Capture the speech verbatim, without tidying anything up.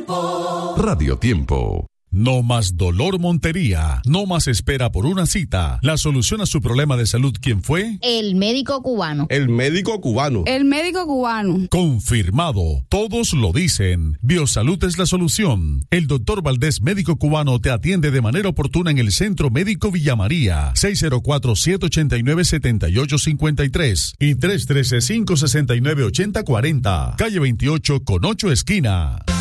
Tiempo. Radio Tiempo. No más dolor Montería, no más espera por una cita. La solución a su problema de salud, ¿quién fue? El médico cubano. El médico cubano. El médico cubano. Confirmado, todos lo dicen. Biosalud es la solución. El doctor Valdés, médico cubano, te atiende de manera oportuna en el Centro Médico Villa María, seis cero cuatro, siete ocho nueve, siete ocho cinco tres y tres uno tres, cinco seis nueve, ocho cero cuatro cero, calle veintiocho con ocho esquina.